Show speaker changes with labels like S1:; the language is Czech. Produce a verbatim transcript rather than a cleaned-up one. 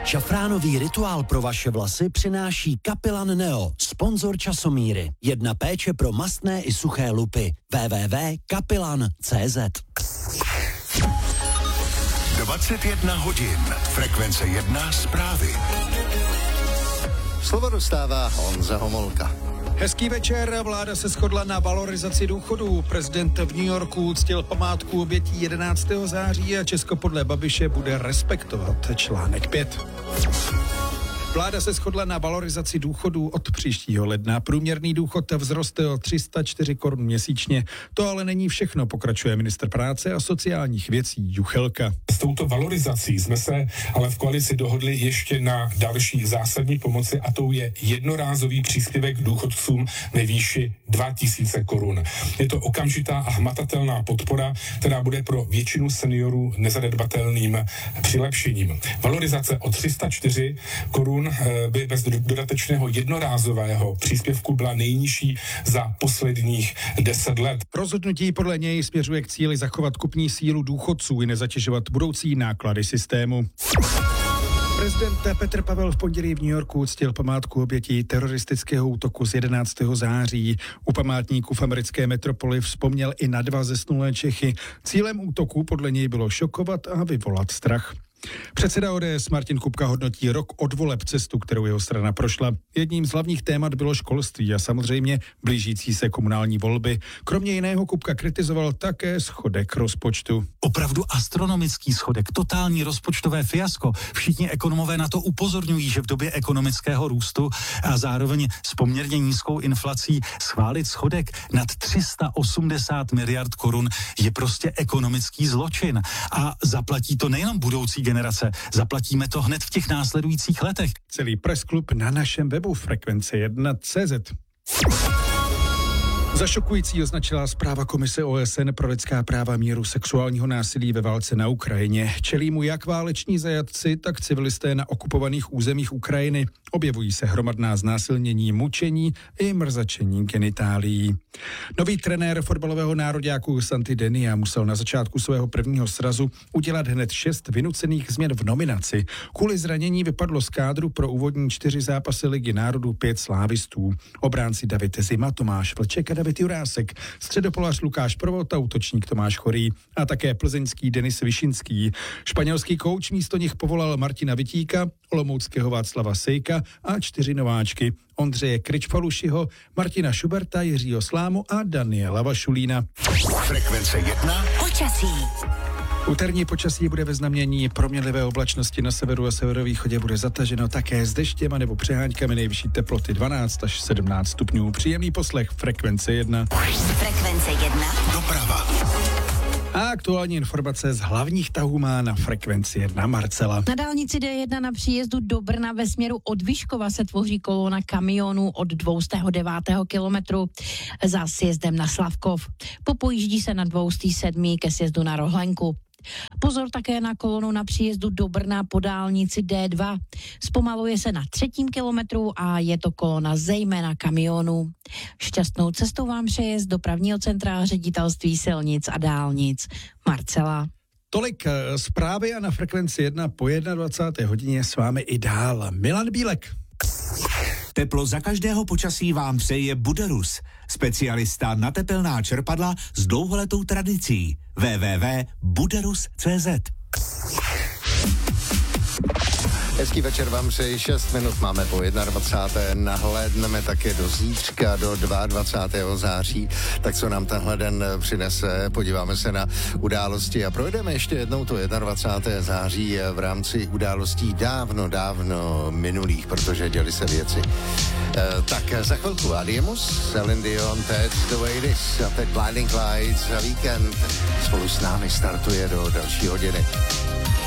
S1: Šafránový rituál pro vaše vlasy přináší Kapilan Neo, sponzor časomíry. Jedna péče pro mastné i suché lupy. w w w tečka kapilan tečka cé zet.
S2: dvacet jedna hodin. Frekvence jedna zprávy.
S3: Slovo dostává Honza Homolka.
S4: Hezký večer, vláda se shodla na valorizaci důchodů. Prezident v New Yorku uctil památku obětí jedenáctého září a Česko podle Babiše bude respektovat článek pět. Vláda se shodla na valorizaci důchodů od příštího ledna. Průměrný důchod vzroste o tři sta čtyři korun měsíčně. To ale není všechno, pokračuje ministr práce a sociálních věcí Juchelka.
S5: S touto valorizací jsme se ale v koalici dohodli ještě na další zásadní pomoci a tou je jednorázový příspěvek důchodcům ve výši dva tisíce korun. Je to okamžitá a hmatatelná podpora, která bude pro většinu seniorů nezanedbatelným přilepšením. Valorizace o tři sta čtyři korun by bez dodatečného jednorázového příspěvku byla nejnižší za posledních deset let.
S4: Rozhodnutí podle něj směřuje k cíli zachovat kupní sílu důchodců i nezatěžovat budoucí náklady systému. Prezident Petr Pavel v pondělí v New Yorku uctil památku obětí teroristického útoku z jedenáctého září. U památníku v americké metropoli vzpomněl i na dva zesnulé Čechy. Cílem útoku podle něj bylo šokovat a vyvolat strach. Předseda O D S Martin Kupka hodnotí rok od voleb cestu, kterou jeho strana prošla. Jedním z hlavních témat bylo školství a samozřejmě blížící se komunální volby. Kromě jiného Kupka kritizoval také schodek rozpočtu.
S6: Opravdu astronomický schodek, totální rozpočtové fiasko. Všichni ekonomové na to upozorňují, že v době ekonomického růstu a zároveň s poměrně nízkou inflací schválit schodek nad tři sta osmdesát miliard korun je prostě ekonomický zločin. A zaplatí to nejenom budoucí generace, zaplatíme to hned v těch následujících letech.
S4: Celý pressklub na našem webu frekvence jedna tečka cé zet. Za šokující označila zpráva Komise O S N pro lidská práva míru sexuálního násilí ve válce na Ukrajině. Čelí mu jak váleční zajatci, tak civilisté na okupovaných územích Ukrajiny. Objevují se hromadná znásilnění, mučení i mrzačení genitálií. Nový trenér fotbalového nároďáku Santi Denia musel na začátku svého prvního srazu udělat hned šest vynucených změn v nominaci. Kvůli zranění vypadlo z kádru pro úvodní čtyři zápasy Ligy národů pět slávistů. Obránci David Zima, Tomáš Vlček a David Jurásek, středopolař Lukáš Provota, útočník Tomáš Chorý a také plzeňský Denis Višinský. Španělský kouč místo nich povolal Martina Vitíka, olomouckého Václava Sejka a čtyři nováčky: Ondřeje Kryčfalušiho, Martina Šuberta, Jiřího Slámu a Daniela Vašulína.
S2: Frekvence jedna.
S1: Počasí.
S4: Úterní počasí bude ve znamení proměnlivé oblačnosti, na severu a severovýchodě bude zataženo také s deštěm a nebo přeháňkami, nejvyšší teploty dvanáct až sedmnáct stupňů. Příjemný poslech Frekvence jedna.
S1: Frekvence jedna.
S2: Doprava.
S4: A aktuální informace z hlavních tahů má na Frekvenci jedna Marcela.
S7: Na dálnici D jedna na příjezdu do Brna ve směru od Vyškova se tvoří kolona kamionů od dvousta devátého kilometru za sjezdem na Slavkov. Popojíždí se na dvousta sedmý ke sjezdu na Rohlenku. Pozor také na kolonu na příjezdu do Brna po dálnici D dva. Zpomaluje se na třetím kilometru a je to kolona zejména kamionů. Šťastnou cestou vám přeje z dopravního centra Ředitelství silnic a dálnic Marcela.
S4: Tolik zprávy a na Frekvenci jedna po dvacáté jedné hodině s vámi i dál Milan Bílek.
S8: Teplo za každého počasí vám přeje Buderus, specialista na tepelná čerpadla s dlouholetou tradicí. w w w tečka buderus tečka cé zet.
S3: Hezký večer vám přeji, šest minut máme po dvacáté jedné Nahlédneme také do zítřka, do dvacátého druhého září. Tak co nám tenhle den přinese, podíváme se na události a projdeme ještě jednou to dvacátého prvního září v rámci událostí dávno, dávno minulých, protože děly se věci. E, tak za chvilku Adiemus, Celine Dion, That's the way it is a teď Blinding Lights a Weekend spolu s námi startuje do další hodiny.